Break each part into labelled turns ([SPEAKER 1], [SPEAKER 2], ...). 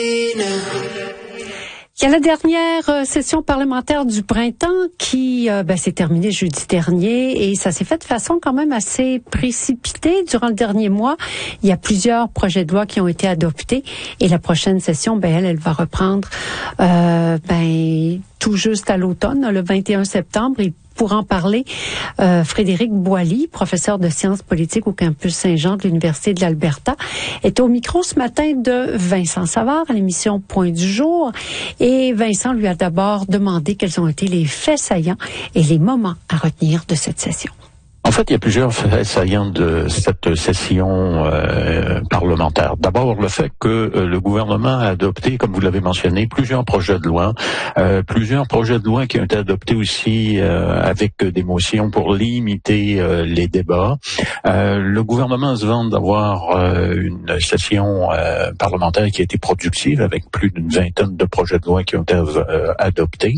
[SPEAKER 1] Il y a la dernière session parlementaire du printemps qui s'est terminée jeudi dernier et ça s'est fait de façon quand même assez précipitée durant le dernier mois. Il y a plusieurs projets de loi qui ont été adoptés et la prochaine session, elle va reprendre tout juste à l'automne, le 21 septembre. Et pour en parler, Frédéric Boily, professeur de sciences politiques au campus Saint-Jean de l'Université de l'Alberta, est au micro ce matin de Vincent Savard à l'émission Point du jour. Et Vincent lui a d'abord demandé quels ont été les faits saillants et les moments à retenir de cette session.
[SPEAKER 2] En fait, il y a plusieurs faits saillants de cette session parlementaire. D'abord, le fait que le gouvernement a adopté, comme vous l'avez mentionné, plusieurs projets de loi. Plusieurs projets de loi qui ont été adoptés aussi avec des motions pour limiter les débats. Le gouvernement se vante d'avoir une session parlementaire qui a été productive avec plus d'une vingtaine de projets de loi qui ont été adoptés.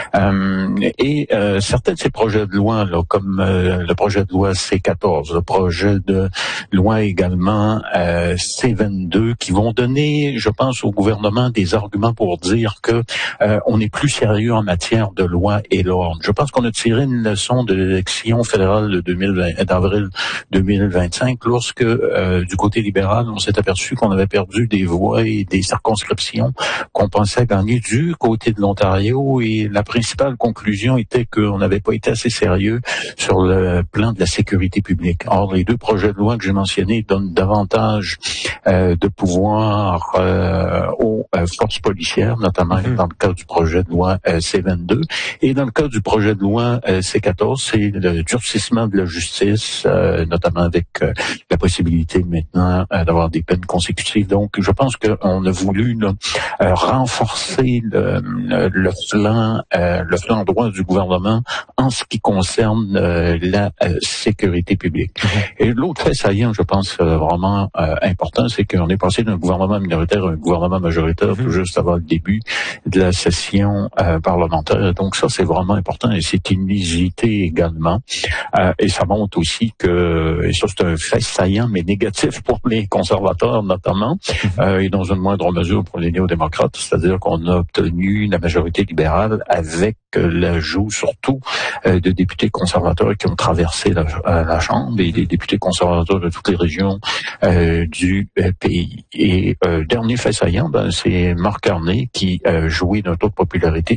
[SPEAKER 2] Et certains de ces projets de loi, là, comme le projet de loi C14, le projet de loi également C22, qui vont donner, je pense, au gouvernement des arguments pour dire que on est plus sérieux en matière de loi et l'ordre. Je pense qu'on a tiré une leçon de l'élection fédérale d'avril 2025, lorsque du côté libéral, on s'est aperçu qu'on avait perdu des voix et des circonscriptions qu'on pensait gagner du côté de l'Ontario, et la principale conclusion était qu'on n'avait pas été assez sérieux sur le plan de la sécurité publique. Or, les deux projets de loi que j'ai mentionnés donnent davantage de pouvoir aux forces policières, notamment dans le cas du projet de loi C22. Et dans le cas du projet de loi C14, c'est le durcissement de la justice, notamment avec la possibilité maintenant d'avoir des peines consécutives. Donc, je pense qu'on a voulu renforcer le flanc droit du gouvernement en ce qui concerne la sécurité publique. Et l'autre fait saillant, je pense, vraiment important, c'est qu'on est passé d'un gouvernement minoritaire à un gouvernement majoritaire tout juste avant le début de la session parlementaire. Donc ça, c'est vraiment important et c'est une légité également. Et ça montre aussi que, et ça c'est un fait saillant mais négatif pour les conservateurs notamment, et dans une moindre mesure pour les néo-démocrates, c'est-à-dire qu'on a obtenu la majorité libérale avec l'ajout surtout de députés conservateurs qui ont traversé la Chambre et des députés conservateurs de toutes les régions du pays. Et dernier fait saillant, c'est Marc Carney qui jouit d'un taux de popularité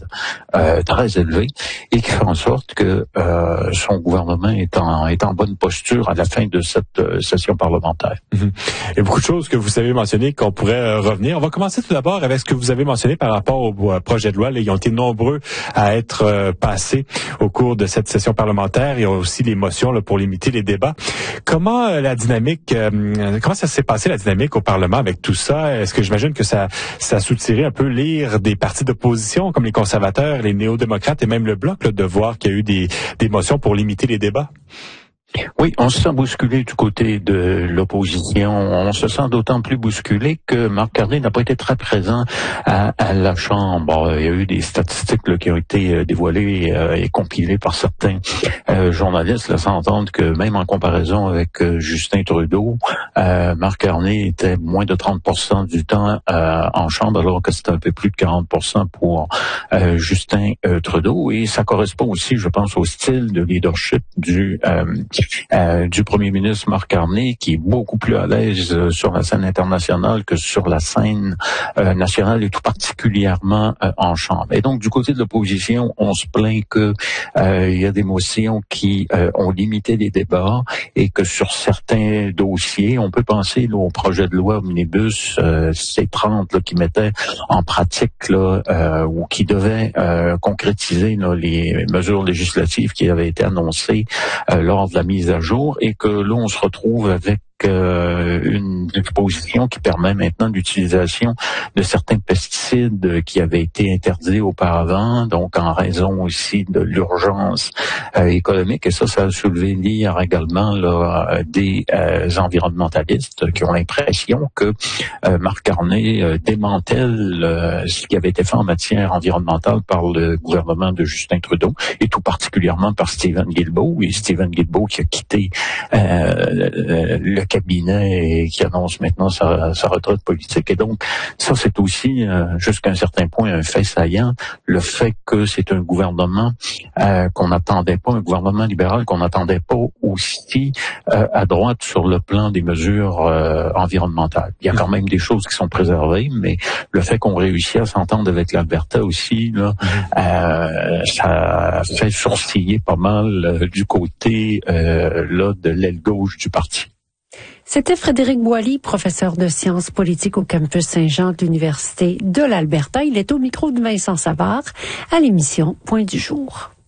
[SPEAKER 2] très élevé et qui fait en sorte que son gouvernement est en bonne posture à la fin de cette session parlementaire.
[SPEAKER 3] Il y a beaucoup de choses que vous avez mentionnées qu'on pourrait revenir. On va commencer tout d'abord avec ce que vous avez mentionné par rapport au projet de loi. Là, ils ont été nombreux à être passés au cours de cette session parlementaire. Il y a aussi les motions là, pour limiter les débats. Comment ça s'est passé la dynamique au Parlement avec tout ça? Est-ce que j'imagine que ça a soutiré un peu l'ire des partis d'opposition comme les conservateurs, les néo-démocrates et même le Bloc là, de voir qu'il y a eu des motions pour limiter les débats?
[SPEAKER 2] Oui, on se sent bousculé du côté de l'opposition. On se sent d'autant plus bousculé que Marc Carney n'a pas été très présent à la Chambre. Il y a eu des statistiques là, qui ont été dévoilées et compilées par certains journalistes, laissant entendre que même en comparaison avec Justin Trudeau, Marc Carney était moins de 30% du temps en Chambre, alors que c'était un peu plus de 40% pour Justin Trudeau. Et ça correspond aussi, je pense, au style de leadership du premier ministre Marc Carney, qui est beaucoup plus à l'aise sur la scène internationale que sur la scène nationale et tout particulièrement en Chambre. Et donc, du côté de l'opposition, on se plaint que il y a des motions qui ont limité les débats et que sur certains dossiers, on peut penser là, au projet de loi Omnibus C30 là, qui mettait en pratique là, ou qui devait concrétiser là, les mesures législatives qui avaient été annoncées lors de la mise à jour, et que là, on se retrouve avec une disposition qui permet maintenant l'utilisation de certains pesticides qui avaient été interdits auparavant, donc en raison aussi de l'urgence économique. Et ça a soulevé l'ire également là, des environnementalistes qui ont l'impression que Marc Carney démantèle ce qui avait été fait en matière environnementale par le gouvernement de Justin Trudeau, et tout particulièrement par Stephen Guilbeault. Et Stephen Guilbeault qui a quitté le cabinet et qui annonce maintenant sa retraite politique. Et donc, ça, c'est aussi, jusqu'à un certain point, un fait saillant, le fait que c'est un gouvernement qu'on n'attendait pas, un gouvernement libéral qu'on n'attendait pas aussi à droite sur le plan des mesures environnementales. Il y a quand même des choses qui sont préservées, mais le fait qu'on réussit à s'entendre avec l'Alberta aussi, là, ça fait sourciller pas mal du côté là de l'aile gauche du parti.
[SPEAKER 1] C'était Frédéric Boily, professeur de sciences politiques au campus Saint-Jean de l'Université de l'Alberta. Il est au micro de Vincent Savard à l'émission Point du jour.